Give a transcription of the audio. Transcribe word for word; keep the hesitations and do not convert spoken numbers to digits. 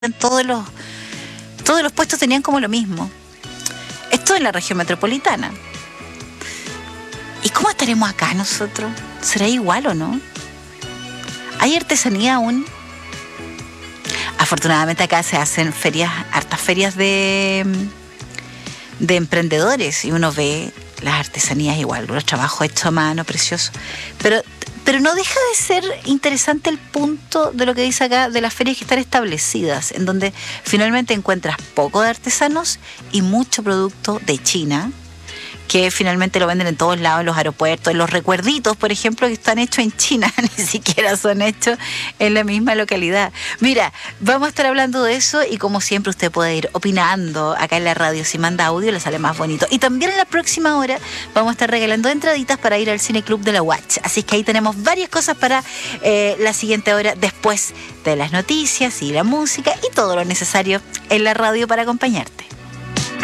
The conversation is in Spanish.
en todos los, todos los puestos tenían como lo mismo. Esto en la región metropolitana. ¿Y cómo estaremos acá nosotros? ¿Será igual o no? ¿Hay artesanía aún? Afortunadamente acá se hacen ferias, hartas ferias de, de emprendedores, y uno ve las artesanías igual, los trabajos hechos a mano, preciosos. Pero, pero no deja de ser interesante el punto de lo que dice acá, de las ferias que están establecidas, en donde finalmente encuentras poco de artesanos y mucho producto de China, que finalmente lo venden en todos lados, en los aeropuertos, en los recuerditos, por ejemplo, que están hechos en China, ni siquiera son hechos en la misma localidad. Mira, vamos a estar hablando de eso, y como siempre usted puede ir opinando acá en la radio. Si manda audio le sale más bonito. Y también en la próxima hora vamos a estar regalando entraditas para ir al Cine Club de la Watch. Así que ahí tenemos varias cosas para eh, la siguiente hora, después de las noticias y la música y todo lo necesario en la radio para acompañarte.